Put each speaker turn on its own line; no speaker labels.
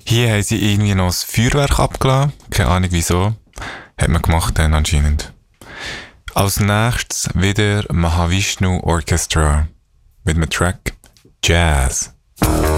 Hier haben sie irgendwie noch das Feuerwerk abgelassen. Keine Ahnung wieso. Hat man gemacht dann anscheinend. Als nächstes wieder Mahavishnu Orchestra mit dem Track Jazz.